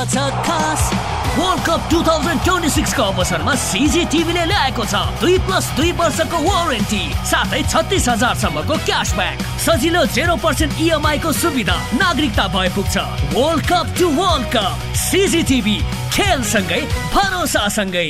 खास world cup 2026 को अवसरमा CGTVले ल्याएको छ 2+2 वर्षको वारेन्टी साथै 36,000 सम्मको क्याशब्याक, सजिलो 0% EMI को सुविधा, नागरिकता भए पुग्छ। World cup to world cup CGTV, खेल सँगै भरोसा सँगै।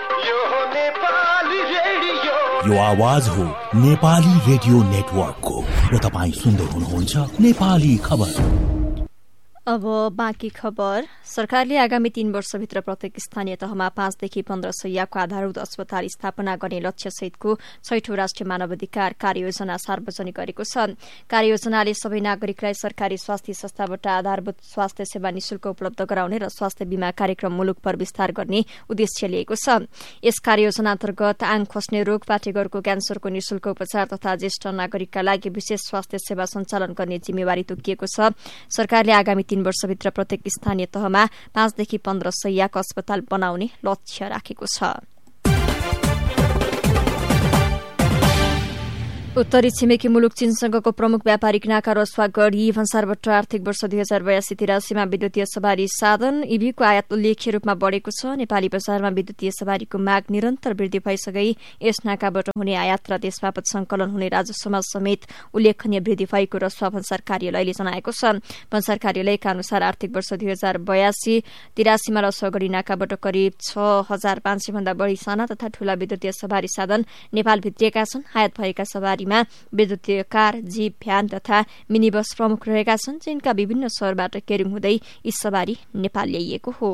यो आवाज हो नेपाली रेडियो नेटवर्कको र तपाईं सुन्दै हुनुहुन्छ नेपाली खबर। अब बाँकी खबर। सरकारले आगामी 3 वर्षभित्र प्रत्येक स्थानीय तहमा 5 देखि 15 शय्याको आधारभूत अस्पताल स्थापना गर्ने लक्ष्य सहितको 6औं राष्ट्रिय मानवाधिकार कार्ययोजना सार्वजनिक गरेको छ। कार्ययोजनाले सबै नागरिकलाई सरकारी स्वास्थ्य संस्थाबाट आधारभूत स्वास्थ्य सेवा निशुल्क उपलब्ध गराउने र स्वास्थ्य बीमा कार्यक्रम मुलुकभर विस्तार गर्ने उद्देश्य लिएको छ। यस कार्ययोजना अन्तर्गत आङ खस्ने रोग, पाठेघरको क्यान्सरको निशुल्क उपचार तथा ज्येष्ठ नागरिकका लागि विशेष स्वास्थ्य सेवा सञ्चालन गर्ने जिम्मेवारी तोकिएको छ। सरकारले आगामी 3 वर्षभित्र प्रत्येक स्थानीय तहमा 5 देखि 15 शय्याको अस्पताल बनाउने लक्ष्य राखेको छ। उत्तरी छिमेकी मुलुक चीनसँगको प्रमुख व्यापारिक नाका रसुवा गढी भन्सारबाट आर्थिक वर्ष 2082-83 मा विद्युतीय सवारी साधन ईभीको आयात उल्लेख्य रूपमा बढेको छ। नेपाली बजारमा विद्युतीय सवारीको माग निरन्तर वृद्धि भइसकै यस नाकाबाट हुने आयात र देशबापत संकलन हुने राजस्वमा समेत उल्लेखनीय वृद्धि भएको रसुवा भन्सार कार्यालयले जनाएको छ। भन्सार कार्यालयका अनुसार आर्थिक वर्ष 2082-83 मा रसुवा गढी नाकाबाट करिब 6,500 भन्दा बढ़ी साना तथा ठूला विद्युतीय सवारी साधन नेपाल भित्रिएका छन्। आयात भएका सवारी विद्युतीय कार, जीप, भ्यान तथा मिनी बस प्रमुख रहेका छन्, जिनका विभिन्न शहरबाट केरुङ हुँदै यी सवारी नेपाल ल्याइएको हो।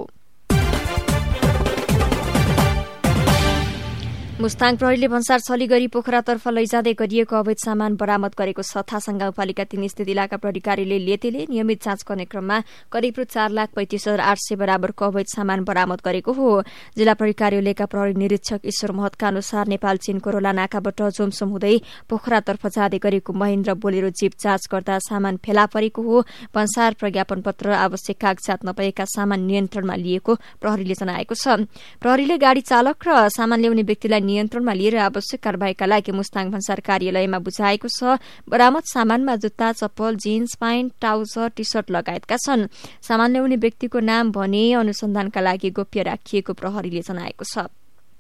मुस्ताङ प्रहरीले भन्सार छलीगरी पोखरातर्फ लैजाँदै गरिएको अवैध सामान बरामद गरेको छ। थासाङ गाउँपालिका 3 स्थित इलाका प्रहरी कार्यालय लेतेले नियमित जाँच गर्ने क्रममा करिब 4,35,800 बराबरको अवैध सामान बरामद गरेको हो। जिल्ला प्रहरी कार्यालयका प्रहरी निरीक्षक ईश्वर महतका अनुसार नेपाल चीन कोरोला नाकाबाट जोमसोम हुँदै पोखरातर्फ जाँदै गरेको महेन्द्र बोलेरो जीप जाँच गर्दा सामान फेला परेको हो। भन्सार प्रज्ञापन पत्र आवश्यक कागजात नभएका सामान नियन्त्रणमा लिएको प्रहरीले जनाएको छ। प्रहरीले गाड़ी चालक र सामान ल्याउने व्यक्तिलाई नियन्त्रणमा लिएर आवश्यक कारबाहीका लागि मुस्ताङ भन्सार कार्यालयमा बुझाएको छ। बरामद सामानमा जुत्ता, चप्पल, jeans, pant, trouser, T shirt लगायतका छन्। सामान ल्याउने व्यक्तिको नाम भने अनुसन्धानका लागि गोप्य राखिएको प्रहरीले जनाएको छ।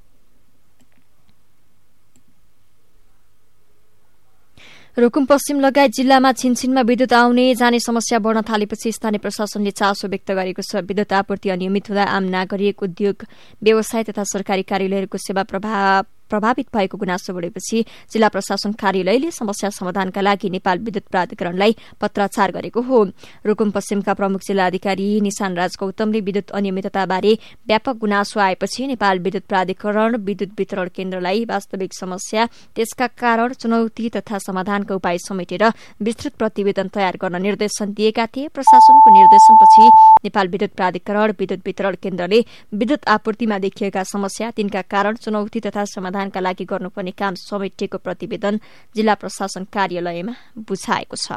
रुकुम पश्चिम लगायत जिल्लामा छिनछिनमा विद्युत आउने जाने समस्या बढ़न थालेपछि स्थानीय प्रशासनले चासो व्यक्त गरेको छ। विद्युत आपूर्ति अनियमित हुँदा आम नागरिक, उद्योग, व्यवसाय तथा सरकारी कार्यालयहरूको सेवा प्रभावित भएको गुनासो बढेपछि जिल्ला प्रशासन कार्यालयले समस्या समाधानका लागि नेपाल विद्युत प्राधिकरणलाई पत्राचार गरेको हो। रुकुम पश्चिमका प्रमुख जिल्ला अधिकारी निशान राज गौतमले विद्युत अनियमितताबारे व्यापक गुनासो आएपछि नेपाल विद्युत प्राधिकरण विद्युत वितरण केन्द्रलाई वास्तविक समस्या, त्यसका कारण, चुनौती तथा समाधानका उपाय समेटेर विस्तृत प्रतिवेदन तयार गर्न निर्देशन दिएका थिए। प्रशासनको निर्देशनपछि नेपाल विद्युत प्राधिकरण विद्युत वितरण केन्द्रले विद्युत आपूर्तिमा देखिएका समस्या, तिनका कारण, चुनौती तथा समाधानका लागि गर्नुपर्ने काम समेटिएको प्रतिवेदन जिल्ला प्रशासन कार्यालयमा बुझाएको छ।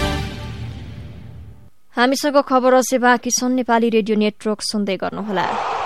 हामीसँग खबर अझै बाँकी छन्। नेपाली रेडियो नेटवर्क सुन्दै गर्नुहोला।